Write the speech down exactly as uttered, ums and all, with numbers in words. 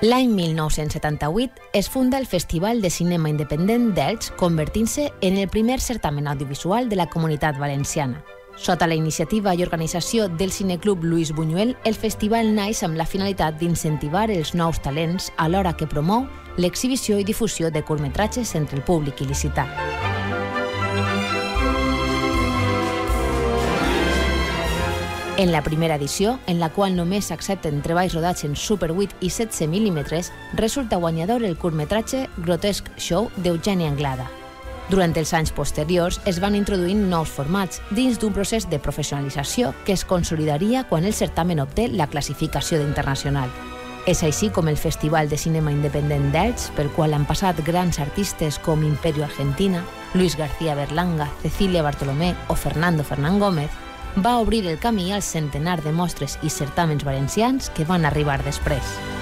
L'any mil nou-cents setanta-vuit es funda el Festival de Cinema Independent d'Elx, convertint-se en el primer certamen audiovisual de la Comunitat Valenciana. Sota la iniciativa i organització del Cineclub Lluís Buñuel, el festival naix amb la finalitat d'incentivar els nous talents alhora que promou l'exhibició i difusió de curtmetratges entre el públic il·licitat. En la primera edició, en la qual només s'accepten treballs rodats en Super vuit i setze mil·límetres, resulta guanyador el curtmetratge Grotesque Show d'Eugeni Anglada. Durant els anys posteriors es van introduint nous formats dins d'un procés de professionalització que es consolidaria quan el certamen obté la classificació d'internacional. És així com el Festival de Cinema Independent d'Elx, pel qual han passat grans artistes com Imperio Argentina, Luis García Berlanga, Cecilia Bartolomé o Fernando Fernán Gómez, va obrir el camí al centenar de mostres i certàmens valencians que van arribar després.